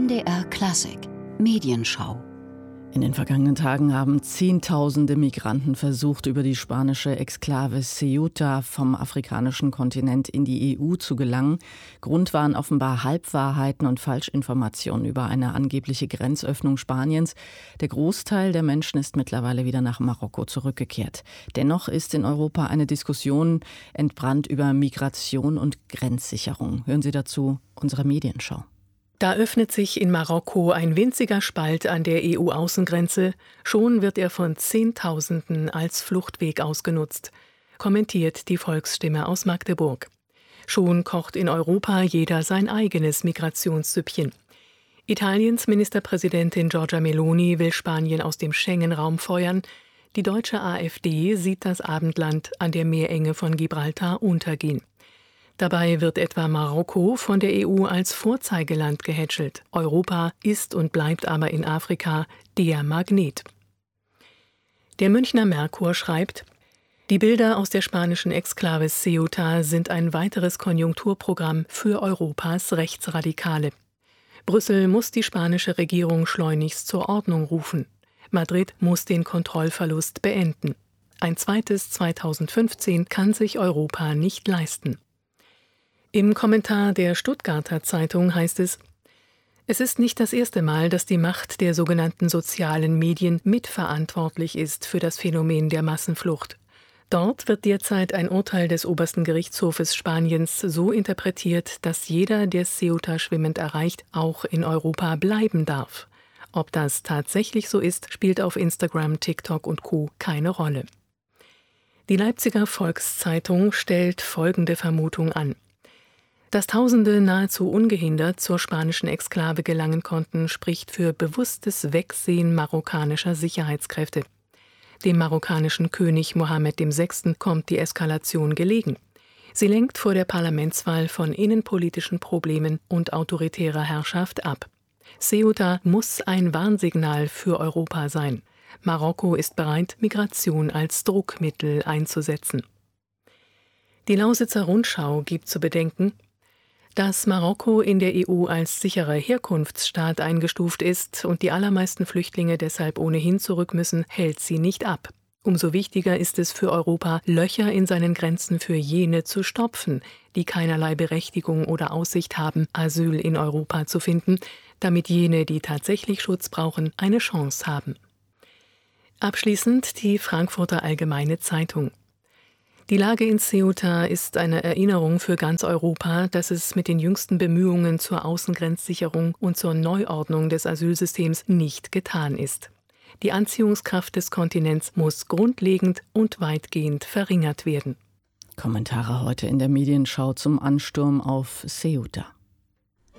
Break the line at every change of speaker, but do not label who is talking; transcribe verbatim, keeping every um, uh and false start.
N D R Klassik Medienschau.
In den vergangenen Tagen haben Zehntausende Migranten versucht, über die spanische Exklave Ceuta vom afrikanischen Kontinent in die E U zu gelangen. Grund waren offenbar Halbwahrheiten und Falschinformationen über eine angebliche Grenzöffnung Spaniens. Der Großteil der Menschen ist mittlerweile wieder nach Marokko zurückgekehrt. Dennoch ist in Europa eine Diskussion entbrannt über Migration und Grenzsicherung. Hören Sie dazu unsere Medienschau.
Da öffnet sich in Marokko ein winziger Spalt an der E U-Außengrenze. Schon wird er von Zehntausenden als Fluchtweg ausgenutzt, kommentiert die Volksstimme aus Magdeburg. Schon kocht in Europa jeder sein eigenes Migrationssüppchen. Italiens Ministerpräsidentin Giorgia Meloni will Spanien aus dem Schengen-Raum feuern. Die deutsche AfD sieht das Abendland an der Meerenge von Gibraltar untergehen. Dabei wird etwa Marokko von der E U als Vorzeigeland gehätschelt. Europa ist und bleibt aber in Afrika der Magnet. Der Münchner Merkur schreibt: Die Bilder aus der spanischen Exklave Ceuta sind ein weiteres Konjunkturprogramm für Europas Rechtsradikale. Brüssel muss die spanische Regierung schleunigst zur Ordnung rufen. Madrid muss den Kontrollverlust beenden. Ein zweites zweitausendfünfzehn kann sich Europa nicht leisten. Im Kommentar der Stuttgarter Zeitung heißt es: Es ist nicht das erste Mal, dass die Macht der sogenannten sozialen Medien mitverantwortlich ist für das Phänomen der Massenflucht. Dort wird derzeit ein Urteil des obersten Gerichtshofes Spaniens so interpretiert, dass jeder, der Ceuta schwimmend erreicht, auch in Europa bleiben darf. Ob das tatsächlich so ist, spielt auf Instagram, TikTok und Co. keine Rolle. Die Leipziger Volkszeitung stellt folgende Vermutung an: Dass Tausende nahezu ungehindert zur spanischen Exklave gelangen konnten, spricht für bewusstes Wegsehen marokkanischer Sicherheitskräfte. Dem marokkanischen König Mohammed der Sechste kommt die Eskalation gelegen. Sie lenkt vor der Parlamentswahl von innenpolitischen Problemen und autoritärer Herrschaft ab. Ceuta muss ein Warnsignal für Europa sein. Marokko ist bereit, Migration als Druckmittel einzusetzen. Die Lausitzer Rundschau gibt zu bedenken: Dass Marokko in der E U als sicherer Herkunftsstaat eingestuft ist und die allermeisten Flüchtlinge deshalb ohnehin zurück müssen, hält sie nicht ab. Umso wichtiger ist es für Europa, Löcher in seinen Grenzen für jene zu stopfen, die keinerlei Berechtigung oder Aussicht haben, Asyl in Europa zu finden, damit jene, die tatsächlich Schutz brauchen, eine Chance haben. Abschließend die Frankfurter Allgemeine Zeitung. Die Lage in Ceuta ist eine Erinnerung für ganz Europa, dass es mit den jüngsten Bemühungen zur Außengrenzsicherung und zur Neuordnung des Asylsystems nicht getan ist. Die Anziehungskraft des Kontinents muss grundlegend und weitgehend verringert werden.
Kommentare heute in der Medienschau zum Ansturm auf Ceuta.